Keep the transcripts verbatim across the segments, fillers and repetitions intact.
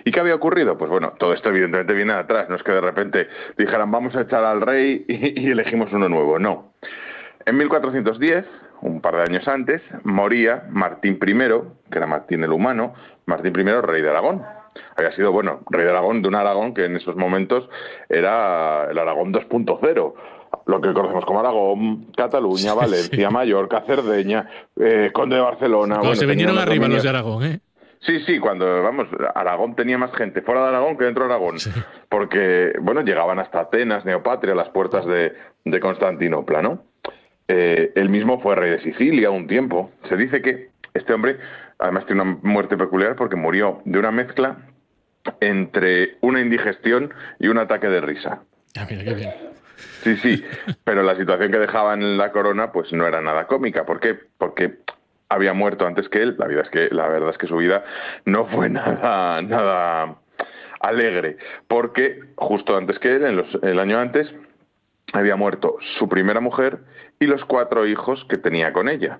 ¿Y qué había ocurrido? Pues bueno, todo esto evidentemente viene de atrás, no es que de repente dijeran vamos a echar al rey y, y elegimos uno nuevo, no. En mil cuatrocientos diez, un par de años antes, moría Martín primero, que era Martín el Humano, Martín primero, rey de Aragón. Había sido, bueno, rey de Aragón, de un Aragón que en esos momentos era el Aragón dos punto cero. Lo que conocemos como Aragón, Cataluña, Valencia, Sí. Mallorca, Cerdeña, eh, Conde de Barcelona... Cuando bueno, se tenía vinieron unos arriba los dominios... de Aragón, ¿eh? Sí, sí, cuando, vamos, Aragón tenía más gente fuera de Aragón que dentro de Aragón, Sí. porque, bueno, llegaban hasta Atenas, Neopatria, las puertas de, de Constantinopla, ¿no? Eh, él mismo fue rey de Sicilia un tiempo. Se dice que este hombre, además, tiene una muerte peculiar porque murió de una mezcla entre una indigestión y un ataque de risa. Ah, mira, qué bien. Sí, sí, pero la situación que dejaba en la corona pues no era nada cómica. ¿Por qué? Porque había muerto antes que él. La vida es que la verdad es que su vida no fue nada nada alegre, porque justo antes que él, en los, el año antes, había muerto su primera mujer y los cuatro hijos que tenía con ella.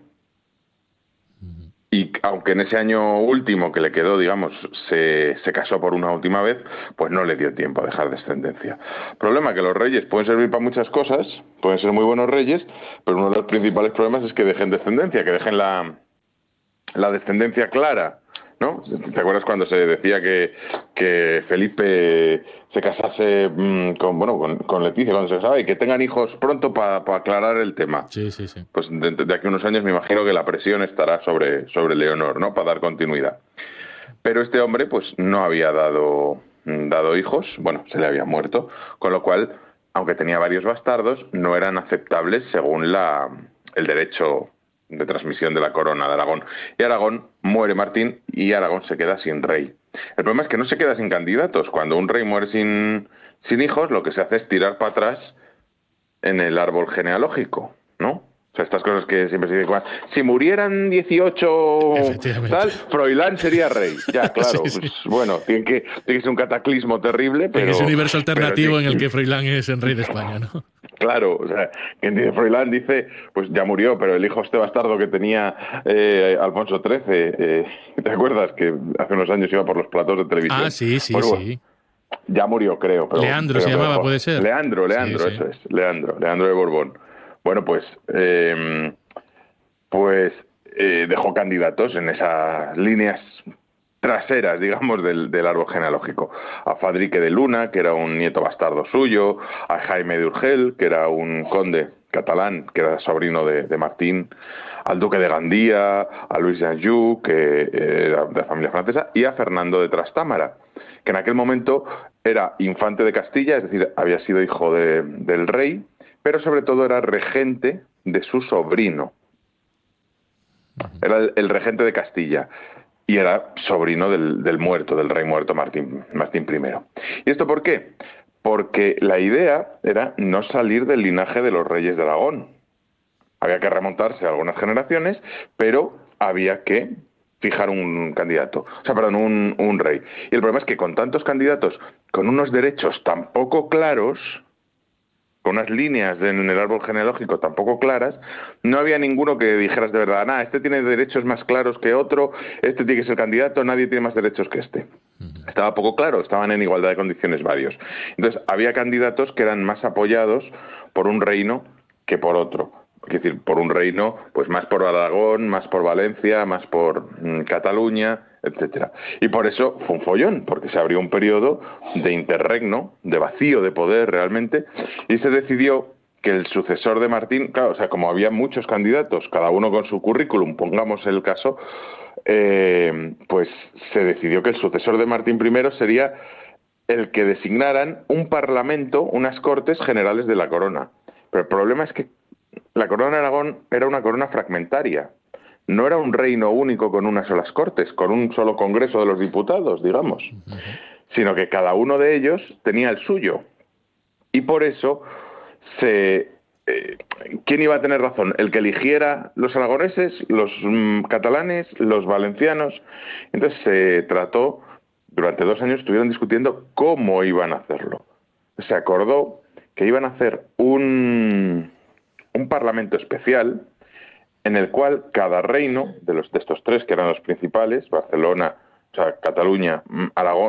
Y aunque en ese año último que le quedó, digamos, se, se casó por una última vez, pues no le dio tiempo a dejar descendencia. Problema que los reyes pueden servir para muchas cosas, pueden ser muy buenos reyes, pero uno de los principales problemas es que dejen descendencia, que dejen la, la descendencia clara, ¿no? ¿Te acuerdas cuando se decía que, que Felipe se casase mmm, con, bueno, con, con Leticia cuando se casaba y que tengan hijos pronto para pa aclarar el tema? Sí, sí, sí. Pues de, de aquí a unos años me imagino que la presión estará sobre, sobre Leonor, ¿no? Para dar continuidad. Pero este hombre, pues no había dado, dado hijos, bueno, se le había muerto, con lo cual, aunque tenía varios bastardos, no eran aceptables según la, el derecho de transmisión de la corona de Aragón. Y Aragón muere Martín y Aragón se queda sin rey. El problema es que no se queda sin candidatos. Cuando un rey muere sin, sin hijos, lo que se hace es tirar para atrás en el árbol genealógico, ¿no? O sea, estas cosas que siempre se dicen, si murieran dieciocho tal, Froilán sería rey. Ya, claro, Sí, sí. pues bueno, tiene que, tiene que ser un cataclismo terrible, pero... En ese universo alternativo pero, en el que Froilán es el rey de España, ¿no? Claro, o sea, quien dice Froilán dice, pues ya murió, pero el hijo este bastardo que tenía eh, Alfonso trece, eh, ¿te acuerdas? Que hace unos años iba por los platos de televisión. Ah, sí, sí, Pues, bueno, sí. ya murió, creo. Pero, Leandro pero, se pero, llamaba, pero, ¿puede ser? Leandro, Leandro, Sí, sí. eso es, Leandro, Leandro de Borbón. Bueno, pues, eh, pues eh, dejó candidatos en esas líneas traseras, digamos, del, del árbol genealógico. A Fadrique de Luna, que era un nieto bastardo suyo, a Jaime de Urgel, que era un conde catalán, que era sobrino de, de Martín, al duque de Gandía, a Luis de Anjou, que era de la familia francesa, y a Fernando de Trastámara, que en aquel momento era infante de Castilla, es decir, había sido hijo de, del rey, pero sobre todo era regente de su sobrino. Era el, el regente de Castilla y era sobrino del, del muerto, del rey muerto Martín, Martín primero. ¿Y esto por qué? Porque la idea era no salir del linaje de los reyes de Aragón. Había que remontarse a algunas generaciones, pero había que fijar un candidato, o sea, perdón, un, un rey. Y el problema es que con tantos candidatos, con unos derechos tan poco claros, con unas líneas en el árbol genealógico tampoco claras, no había ninguno que dijeras de verdad, nah, este tiene derechos más claros que otro, este tiene que ser candidato, nadie tiene más derechos que este. Estaba poco claro, estaban en igualdad de condiciones varios. Entonces, había candidatos que eran más apoyados por un reino que por otro. Es decir, por un reino, pues más por Aragón, más por Valencia, más por mmm, Cataluña, etcétera. Y por eso fue un follón, porque se abrió un periodo de interregno, de vacío de poder realmente, y se decidió que el sucesor de Martín, claro, o sea, como había muchos candidatos, cada uno con su currículum, pongamos el caso, eh, pues se decidió que el sucesor de Martín primero sería el que designaran un parlamento, unas cortes generales de la corona. Pero el problema es que la corona de Aragón era una corona fragmentaria. No era un reino único con unas solas cortes, con un solo congreso de los diputados, digamos, sino que cada uno de ellos tenía el suyo. Y por eso, se, eh, ¿quién iba a tener razón? ¿El que eligiera los aragoneses, los mmm, catalanes, los valencianos? Entonces se trató, durante dos años estuvieron discutiendo cómo iban a hacerlo. Se acordó que iban a hacer un... un parlamento especial en el cual cada reino de los de estos tres que eran los principales, Barcelona, o sea, Cataluña, Aragón